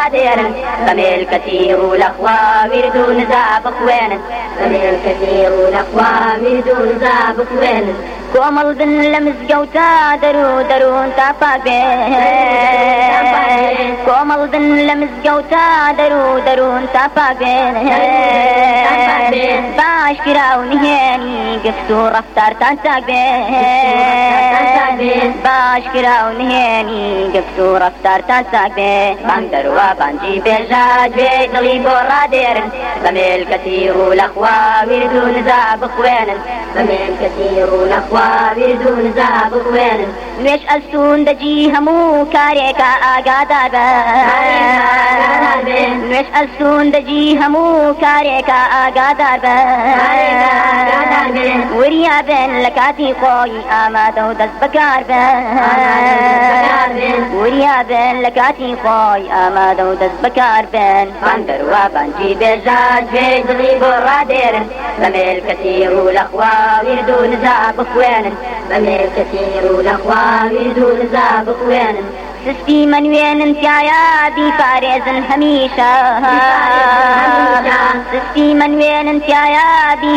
ڕادێرن بەمێل کەتیر و لەخوا ورد و نزا بخوێنن بەمێل کەتیر و لەخوا ورد و نزا بخوێنن کۆمەڵ بن لە مزگەوتە دەرون تا پاک بێن کۆمەڵ بن لە مزگەوتە دەرون تا پاک بێن باش کرا و نهێنی گفت و ڕەفتارتان چاک بێن باش کرا و نهێنی گفت و ڕەفتارتان چاک بێن بانگ دەروە بانگی بێژات بێ دڵی بۆ ڕادێرن بەمێل کەتیر و لەخوا ورد و نزا بخوێنن بەمێل کەتیر و لەخوا ورد و نزا بخوێنن نوێش ئەستون دەجی هەموو کارێکە ئاگادار بن نوێش ئەستون دەجی هەموو کارێکە ئاگادار بن وریا بن لە کاتی خۆی ئامادە و دەست بەکار بن وریا بن لە کاتی خۆی ئامادە و دەست بەکار بن بانگ دەروە بانگی بێژات بێ دڵی بۆ ڕادێرن بەمێل کەتیر و لەخوا ورد و نزا بخوێنن بەمێل کەتیر و لەخوا ورد و نزا بخوێنن سستی منوێنن تایە بیپارێزن هەمیشە سستی منوێنن تایە